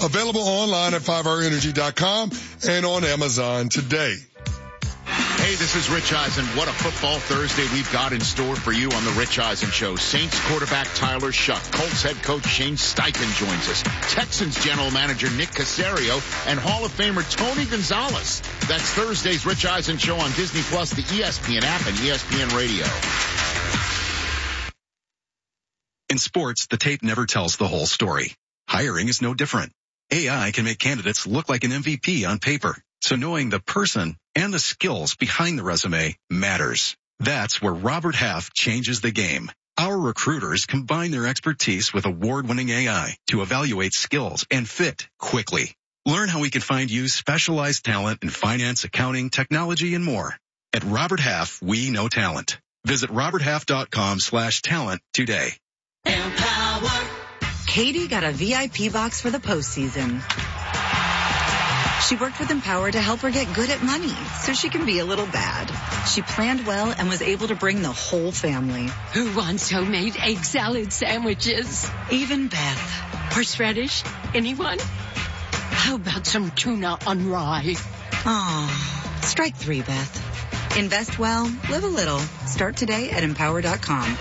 Available online at 5hourenergy.com and on Amazon today. Hey, this is Rich Eisen. What a football Thursday we've got in store for you on the Rich Eisen Show. Saints quarterback Tyler Shuck, Colts head coach Shane Steichen joins us, Texans general manager Nick Caserio, and Hall of Famer Tony Gonzalez. That's Thursday's Rich Eisen Show on Disney Plus, the ESPN app, and ESPN Radio. In sports, the tape never tells the whole story. Hiring is no different. AI can make candidates look like an MVP on paper. So knowing the person and the skills behind the resume matters. That's where Robert Half changes the game. Our recruiters combine their expertise with award-winning AI to evaluate skills and fit quickly. Learn how we can find you specialized talent in finance, accounting, technology, and more. At Robert Half, we know talent. Visit roberthalf.com/talent today. Empower. Katie got a VIP box for the postseason. She worked with Empower to help her get good at money so she can be a little bad. She planned well and was able to bring the whole family. Who wants homemade egg salad sandwiches? Even Beth. Horseradish? Anyone? How about some tuna on rye? Oh, strike 3, Beth. Invest well, live a little. Start today at Empower.com.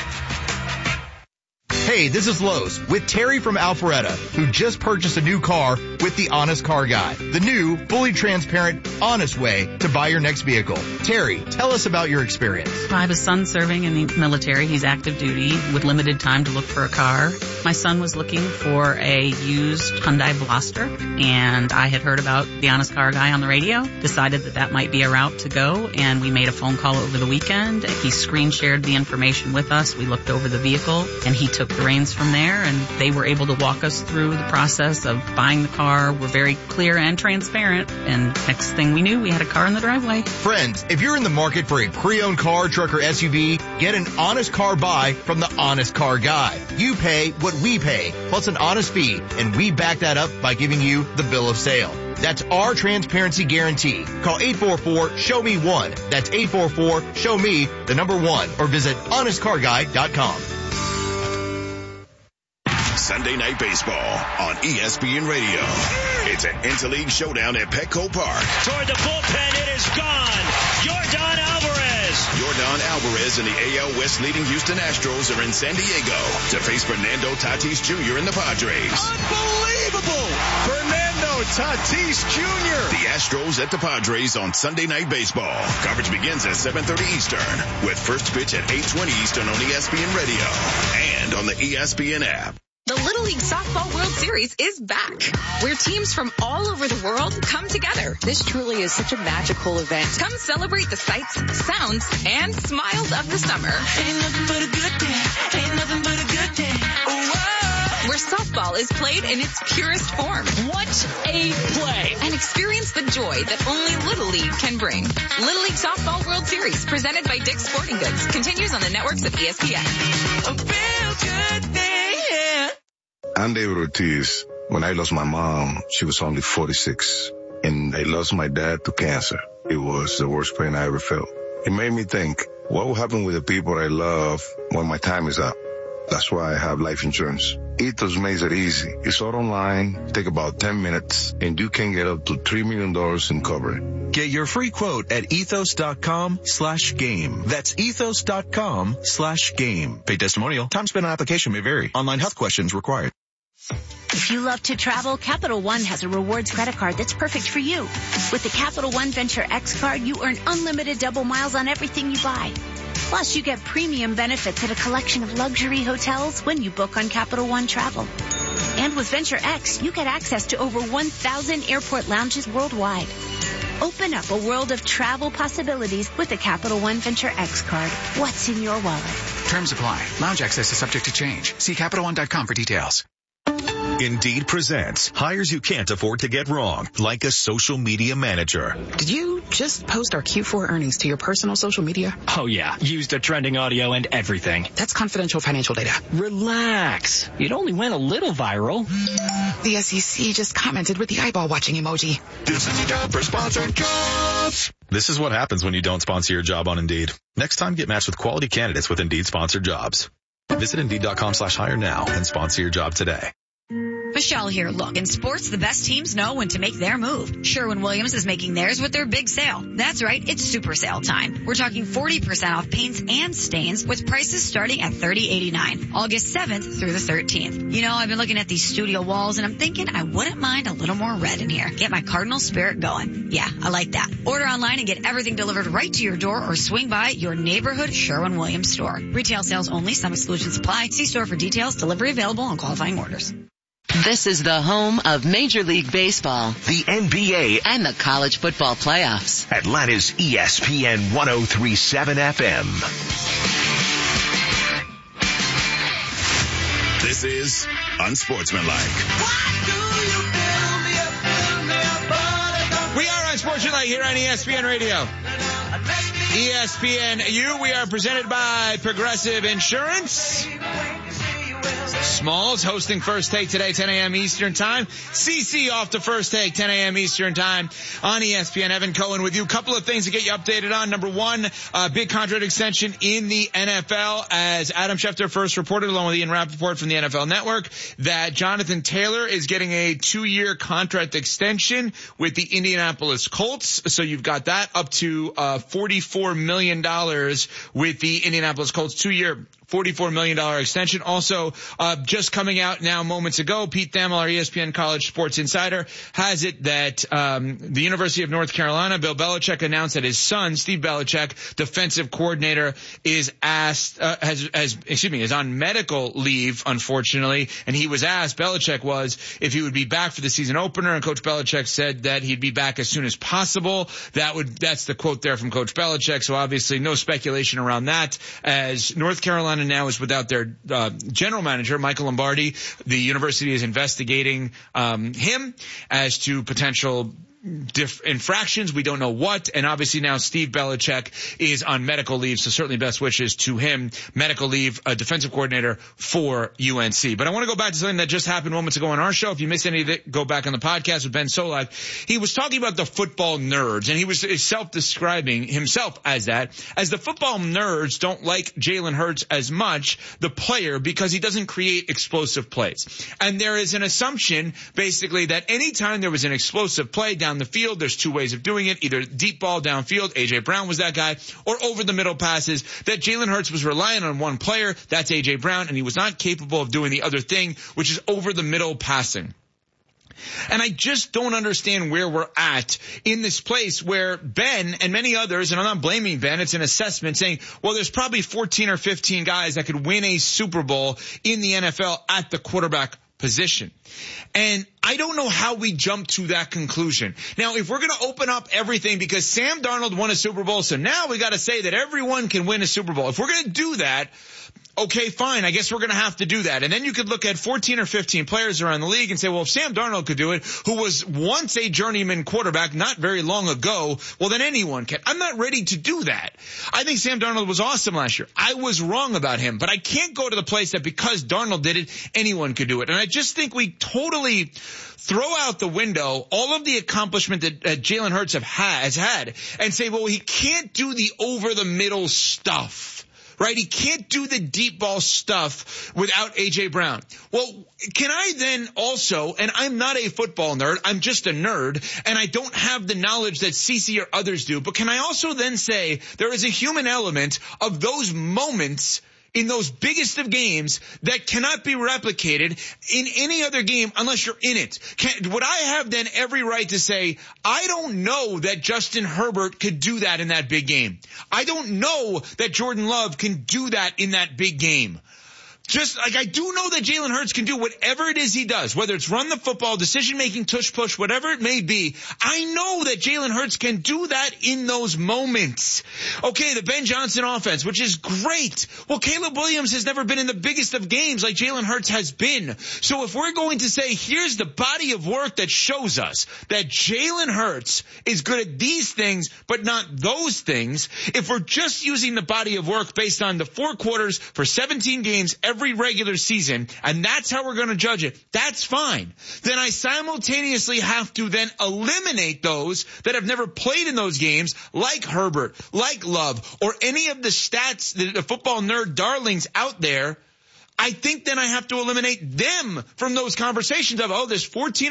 Hey, this is Lowe's with Terry from Alpharetta, who just purchased a new car with the Honest Car Guy, the new, fully transparent, honest way to buy your next vehicle. Terry, tell us about your experience. I have a son serving in the military. He's active duty with limited time to look for a car. My son was looking for a used Hyundai Veloster, and I had heard about the Honest Car Guy on the radio, decided that might be a route to go, and we made a phone call over the weekend. He screen shared the information with us. We looked over the vehicle, and he took the reins from there, and they were able to walk us through the process of buying the car. We're very clear and transparent, and next thing we knew, we had a car in the driveway. Friends, if you're in the market for a pre-owned car, truck, or SUV, get an honest car buy from the Honest Car Guy. You pay what we pay, plus an honest fee, and we back that up by giving you the bill of sale. That's our transparency guarantee. Call 844-SHOW-ME-1. That's 844-SHOW-ME, the number 1, or visit honestcarguy.com. Sunday Night Baseball on ESPN Radio. It's an interleague showdown at Petco Park. Toward the bullpen, it is gone. Yordan Alvarez. Yordan Alvarez and the AL West leading Houston Astros are in San Diego to face Fernando Tatis Jr. and the Padres. Unbelievable! Fernando Tatis Jr. The Astros at the Padres on Sunday Night Baseball. Coverage begins at 7:30 Eastern with first pitch at 8:20 Eastern on ESPN Radio and on the ESPN app. The Little League Softball World Series is back, where teams from all over the world come together. This truly is such a magical event. Come celebrate the sights, sounds, and smiles of the summer. Ain't nothing but a good day. Ain't nothing but a good day. Whoa! Where softball is played in its purest form. What a play! And experience the joy that only Little League can bring. Little League Softball World Series, presented by Dick's Sporting Goods, continues on the networks of ESPN. A real good day, yeah. I'm David Ortiz. When I lost my mom, she was only 46, and I lost my dad to cancer. It was the worst pain I ever felt. It made me think, what will happen with the people I love when my time is up? That's why I have life insurance. Ethos makes it easy. It's all online, take about 10 minutes, and you can get up to $3 million in coverage. Get your free quote at ethos.com/game. That's ethos.com/game. Paid testimonial. Time spent on application may vary. Online health questions required. If you love to travel, Capital One has a rewards credit card that's perfect for you. With the Capital One Venture X card, you earn unlimited double miles on everything you buy. Plus, you get premium benefits at a collection of luxury hotels when you book on Capital One Travel. And with Venture X, you get access to over 1,000 airport lounges worldwide. Open up a world of travel possibilities with the Capital One Venture X card. What's in your wallet? Terms apply. Lounge access is subject to change. See CapitalOne.com for details. Indeed presents hires you can't afford to get wrong, like a social media manager. Did you just post our Q4 earnings to your personal social media? Oh yeah, used the trending audio and everything. That's confidential financial data. Relax. It only went a little viral. The SEC just commented with the eyeball watching emoji. This is your job for sponsored jobs. This is what happens when you don't sponsor your job on Indeed. Next time, get matched with quality candidates with Indeed sponsored jobs. Visit Indeed.com/hire now and sponsor your job today. Michelle here. Look, in sports, the best teams know when to make their move. Sherwin-Williams is making theirs with their big sale. That's right, it's super sale time. We're talking 40% off paints and stains with prices starting at $30.89. August 7th through the 13th. You know, I've been looking at these studio walls and I'm thinking I wouldn't mind a little more red in here. Get my Cardinal spirit going. Yeah, I like that. Order online and get everything delivered right to your door or swing by your neighborhood Sherwin-Williams store. Retail sales only. Some exclusions apply. See store for details. Delivery available on qualifying orders. This is the home of Major League Baseball, the NBA, and the college football playoffs. Atlanta's ESPN 103.7 FM. This is Unsportsmanlike. We are Unsportsmanlike here on ESPN Radio. ESPNU, we are presented by Progressive Insurance. Smalls hosting First Take today, 10 a.m. Eastern Time. CC off to First Take, 10 a.m. Eastern Time on ESPN. Evan Cohen with you. Couple of things to get you updated on. Number one, big contract extension in the NFL, as Adam Schefter first reported, along with Ian Rappaport from the NFL Network, that Jonathan Taylor is getting a 2-year contract extension with the Indianapolis Colts. So you've got that up to $44 million with the Indianapolis Colts, 2-year $44 million extension. Also, just coming out now moments ago, Pete Thamel, our ESPN College Sports Insider, has it that the University of North Carolina, Bill Belichick, announced that his son, Steve Belichick, defensive coordinator, is is on medical leave, unfortunately, and he was asked, Belichick was, if he would be back for the season opener, and Coach Belichick said that he'd be back as soon as possible. That's the quote there from Coach Belichick, so obviously no speculation around that, as North Carolina now is without their general manager, Michael Lombardi. The university is investigating him as to potential infractions. We don't know what. And obviously now Steve Belichick is on medical leave, so certainly best wishes to him. Medical leave, a defensive coordinator for UNC. But I want to go back to something that just happened moments ago on our show. If you missed any of it, go back on the podcast with Ben Solak. He was talking about the football nerds, and he was self-describing himself as that, as the football nerds don't like Jalen Hurts as much, the player, because he doesn't create explosive plays. And there is an assumption, basically, that anytime there was an explosive play down the field, there's two ways of doing it, either deep ball downfield, A.J. Brown was that guy, or over the middle passes, that Jalen Hurts was relying on one player, that's A.J. Brown, and he was not capable of doing the other thing, which is over the middle passing. And I just don't understand where we're at in this place where Ben and many others, and I'm not blaming Ben, it's an assessment saying, well, there's probably 14 or 15 guys that could win a Super Bowl in the NFL at the quarterback position. And I don't know how we jump to that conclusion. Now, if we're going to open up everything because Sam Darnold won a Super Bowl, so now we got to say that everyone can win a Super Bowl. If we're going to do that, okay, fine. I guess we're going to have to do that. And then you could look at 14 or 15 players around the league and say, well, if Sam Darnold could do it, who was once a journeyman quarterback not very long ago, well, then anyone can. I'm not ready to do that. I think Sam Darnold was awesome last year. I was wrong about him, but I can't go to the place that because Darnold did it, anyone could do it. And I just think we totally throw out the window all of the accomplishment that Jalen Hurts has had and say, well, he can't do the over-the-middle stuff. Right? He can't do the deep ball stuff without A.J. Brown. Well, can I then also, and I'm not a football nerd, I'm just a nerd, and I don't have the knowledge that CC or others do, but can I also then say there is a human element of those moments in those biggest of games that cannot be replicated in any other game unless you're in it? Would I have then every right to say, I don't know that Justin Herbert could do that in that big game. I don't know that Jordan Love can do that in that big game. Just like I do know that Jalen Hurts can do whatever it is he does, whether it's run the football, decision-making, tush-push, whatever it may be. I know that Jalen Hurts can do that in those moments. Okay, the Ben Johnson offense, which is great. Well, Caleb Williams has never been in the biggest of games like Jalen Hurts has been. So if we're going to say, here's the body of work that shows us that Jalen Hurts is good at these things, but not those things, if we're just using the body of work based on the 4 quarters for 17 games every regular season, and that's how we're going to judge it, that's fine. Then I simultaneously have to then eliminate those that have never played in those games, like Herbert, like Love, or any of the stats, the football nerd darlings out there. I think then I have to eliminate them from those conversations of, oh, there's 14